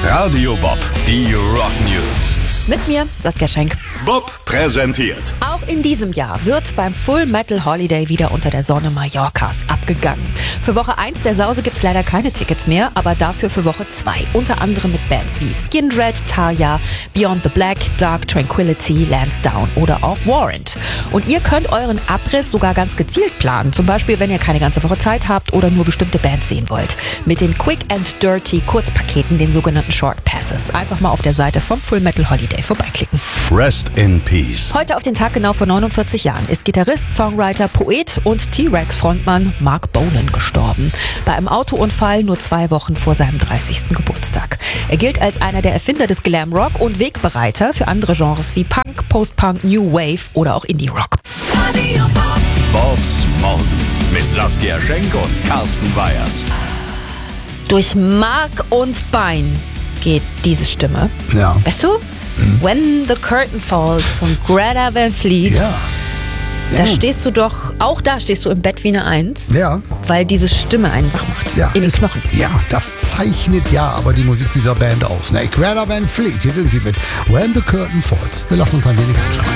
Radio Bob, die Rock News. Mit mir, Saskia Schenk. Bob präsentiert. Auch in diesem Jahr wird beim Full Metal Holiday wieder unter der Sonne Mallorcas abgegangen. Für Woche 1 der Sause gibt's leider keine Tickets mehr, aber dafür für Woche 2. Unter anderem mit Bands wie Skindred, Tarja, Beyond the Black, Dark Tranquillity, Lansdowne oder auch Warrant. Und ihr könnt euren Abriss sogar ganz gezielt planen. Zum Beispiel, wenn ihr keine ganze Woche Zeit habt oder nur bestimmte Bands sehen wollt. Mit den Quick and Dirty Kurzpaketen, den sogenannten Short Passes. Einfach mal auf der Seite vom Full Metal Holiday vorbeiklicken. Rest in Peace. Heute auf den Tag genau vor 49 Jahren ist Gitarrist, Songwriter, Poet und T-Rex-Frontmann Mark Bolan gestorben. Bei einem Autounfall nur 2 Wochen vor seinem 30. Geburtstag. Er gilt als einer der Erfinder des Glam Rock und Wegbereiter für andere Genres wie Punk, Post-Punk, New Wave oder auch Indie-Rock. Bobs Morgen mit Saskia Schenk und Carsten Weyers. Durch Mark und Bein geht diese Stimme. Ja. Weißt du? When the Curtain Falls von Greta Van Fleet. Ja. Da stehst du doch, auch da stehst du im Bett wie eine Eins. Ja. Weil diese Stimme einen wach macht. Ja. In den Knochen. Ja, das zeichnet ja aber die Musik dieser Band aus. Ne? Greta Van Fleet, hier sind sie mit When the Curtain Falls. Wir lassen uns ein wenig anschauen.